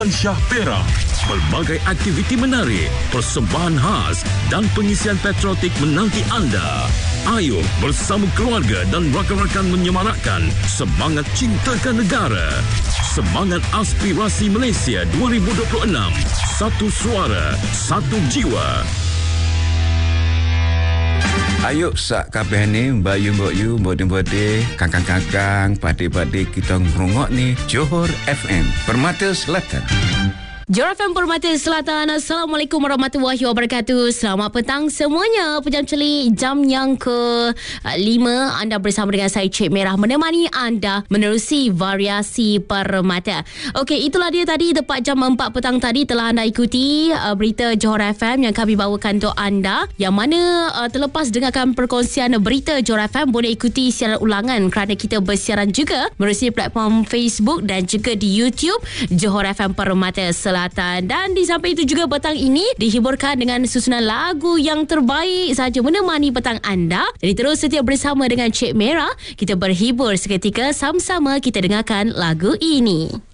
Puan Syah Perak. Pelbagai aktiviti menarik, persembahan khas dan pengisian patriotik menanti anda. Ayo bersama keluarga dan rakan-rakan menyemarakkan semangat cintakan negara. Semangat aspirasi Malaysia 2026. Satu suara, satu jiwa. Ayo sak kabeh ni mbak yu bode kangkang padi kita ngrungok ni Johor FM Permata Selatan. Johor FM Permata Selatan. Assalamualaikum warahmatullahi wabarakatuh. Selamat petang semuanya. Pejam celik jam yang ke-5. Anda bersama dengan saya Cik Merah menemani anda menerusi variasi Permata. Okey, itulah dia tadi tepat jam 4 petang tadi telah anda ikuti berita Johor FM yang kami bawakan untuk anda. Yang mana terlepas dengarkan perkongsian berita Johor FM, boleh ikuti siaran ulangan kerana kita bersiaran juga menerusi platform Facebook dan juga di YouTube Johor FM Permata Selatan. Dan di samping itu juga petang ini dihiburkan dengan susunan lagu yang terbaik saja menemani petang anda. Jadi terus setia bersama dengan Cik Merah. Kita berhibur seketika, sama-sama kita dengarkan lagu ini.